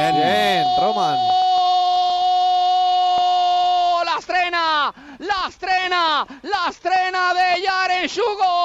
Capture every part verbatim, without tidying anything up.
Bien. Bien, Roman. La estrena, la estrena, la estrena de Yaremchuk.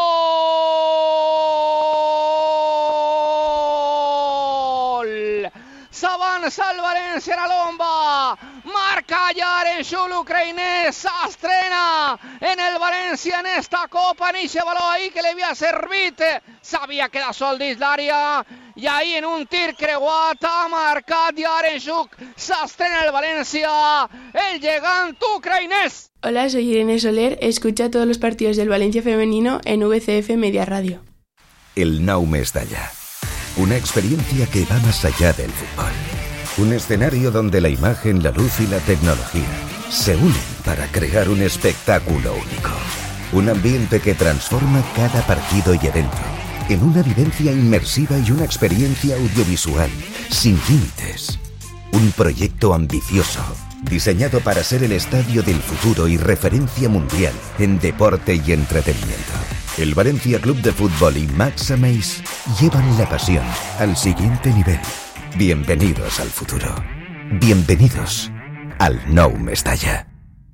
Gol. S'avança el València a l'Omba. Marca Yaremchuk, l'ucraïnès. S'estrena en el València en esta Copa. En ese baló ahí que le havia servit. S'havia quedat sol dins l'àrea. I ahí en un tir creuat ha marcat Yaremchuk. S'estrena el Valencia, el llegant ucraïnès. Hola, soy Irene Soler. Escucha todos los partidos del Valencia femenino en V C F Media Radio. El Nou Mestalla. Una experiencia que va más allá del fútbol. Un escenario donde la imagen, la luz y la tecnología se unen para crear un espectáculo único. Un ambiente que transforma cada partido y evento en una vivencia inmersiva y una experiencia audiovisual sin límites. Un proyecto ambicioso, diseñado para ser el estadio del futuro y referencia mundial en deporte y entretenimiento. El Valencia Club de Fútbol y Max Ameis llevan la pasión al siguiente nivel. Bienvenidos al futuro. Bienvenidos al Nou Mestalla.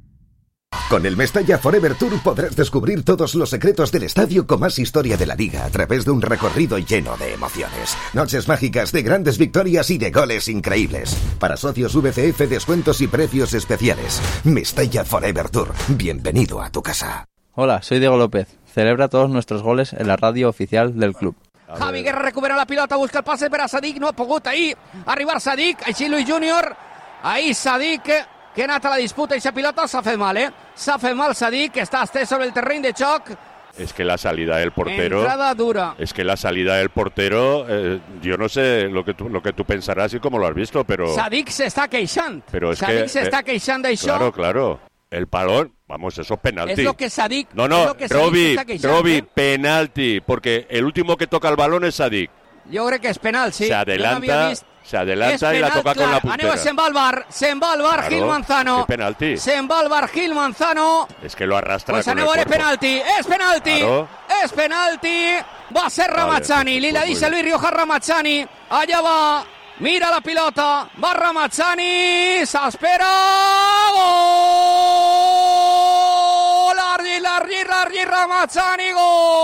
Con el Mestalla Forever Tour podrás descubrir todos los secretos del estadio con más historia de la liga a través de un recorrido lleno de emociones. Noches mágicas de grandes victorias y de goles increíbles. Para socios V C F, descuentos y precios especiales. Mestalla Forever Tour. Bienvenido a tu casa. Hola, soy Diego López. Celebra todos nuestros goles en la radio oficial del club. Javi Guerra recupera la pilota, busca el pase per a Sadik, no ha pogut ahir arribar Sadik, així Luis Júnior, ahir Sadik, que ha anat a la disputa i esa pilota s'ha fet mal, eh? S'ha fet mal Sadik, que està estès sobre el terreny de xoc. Es que la salida del portero... Entrada dura. Es que la salida del portero, eh, yo no sé lo que, tú, lo que tú pensarás y cómo lo has visto, pero... Sadik s'està queixant. Pero es Sadik que, s'està eh, queixant d'això. Claro, claro. El balón, vamos, eso es penalti. Es lo que Sadik... No, no, lo que Sadik Robi, s'està queixant, Robi, eh? penalti, porque el último que toca el balón es Sadik. Jo crec que és penal, sí. Se adelanta, se adelanta y la toca con la puntera. Aneu, se'n va al bar, se'n va al bar Claro, Gil Manzano. qué penalti. Se'n va al bar Gil Manzano. Es que lo arrastra Pues con el aneu a veure cuerpo. penalti, és penalti, Claro. és penalti, va ser Ramazzani, Vale, li la pues dice muy Luis Rioja Ramazzani, allà va, mira la pilota, va Ramazzani, s'espera, gol, Argi, Argi, Argi, Ramazzani,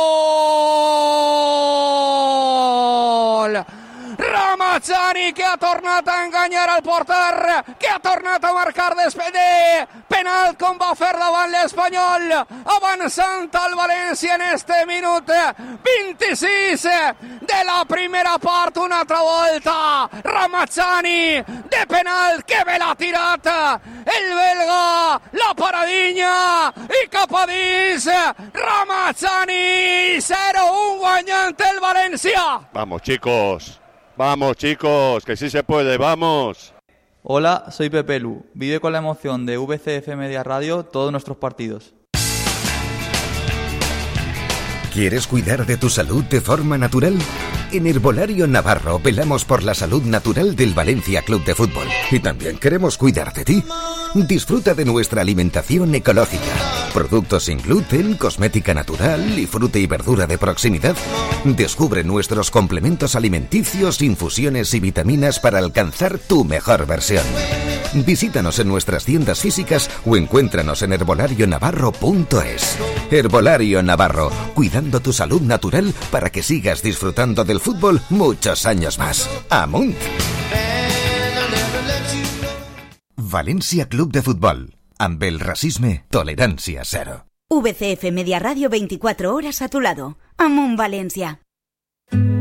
gol! Ramazzani que ha tornat a enganyar al porter, que ha tornat a marcar despedé, penal com va fer davant l'Espanyol, avançant al València en este minut vint-i-sis de la primera part, una altra volta, Ramazzani de penal, que bé l'ha tirat el belga, la paradinha i cap a dins, Ramazzani, zero un guanyant el València. Vamos, chicos. Vamos, chicos, que sí se puede, vamos. Hola, soy Pepe Lu. Vive con la emoción de V C F Media Radio todos nuestros partidos. ¿Quieres cuidar de tu salud de forma natural? En Herbolario Navarro velamos por la salud natural del Valencia Club de Fútbol. Y también queremos cuidar de ti. Disfruta de nuestra alimentación ecológica. Productos sin gluten, cosmética natural y fruta y verdura de proximidad. Descubre nuestros complementos alimenticios, infusiones y vitaminas para alcanzar tu mejor versión. Visítanos en nuestras tiendas físicas o encuéntranos en herbolario navarro punto es. Herbolario Navarro, cuidando tu salud natural para que sigas disfrutando del fútbol muchos años más. ¡Amunt! Valencia Club de Fútbol. Amb el racisme, tolerància zero. V C F Media Radio veinticuatro horas a tu lado. Amunt València.